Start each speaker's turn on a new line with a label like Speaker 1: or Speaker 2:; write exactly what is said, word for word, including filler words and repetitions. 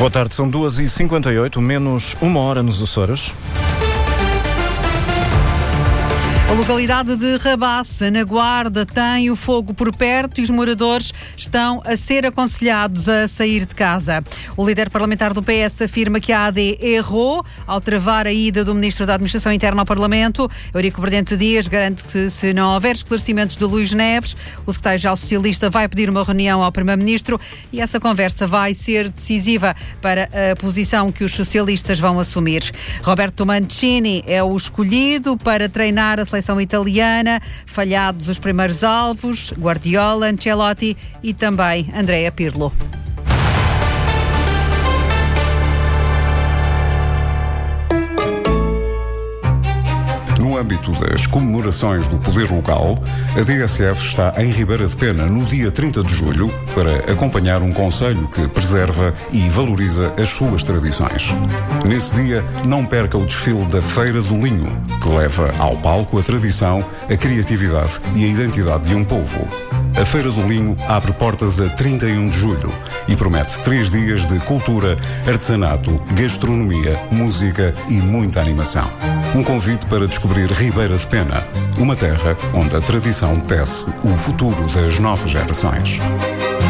Speaker 1: Boa tarde, são duas e cinquenta e oito, menos uma hora nos Açores.
Speaker 2: A localidade de Rabaça, na Guarda, tem o fogo por perto e os moradores estão a ser aconselhados a sair de casa. O líder parlamentar do P S afirma que a A D errou ao travar a ida do Ministro da Administração Interna ao Parlamento. Eurico Berdente Dias garante que, se não houver esclarecimentos de Luís Neves, o secretário-geral socialista vai pedir uma reunião ao Primeiro-Ministro e essa conversa vai ser decisiva para a posição que os socialistas vão assumir. Roberto Mancini é o escolhido para treinar a seleção italiana, falhados os primeiros alvos, Guardiola, Ancelotti e também Andrea Pirlo.
Speaker 3: No âmbito das comemorações do poder local, a D S F está em Ribeira de Pena no dia trinta de julho para acompanhar um concelho que preserva e valoriza as suas tradições. Nesse dia, não perca o desfile da Feira do Linho, que leva ao palco a tradição, a criatividade e a identidade de um povo. A Feira do Linho abre portas a trinta e um de julho e promete três dias de cultura, artesanato, gastronomia, música e muita animação. Um convite para descobrir Ribeira de Pena, uma terra onde a tradição tece o futuro das novas gerações.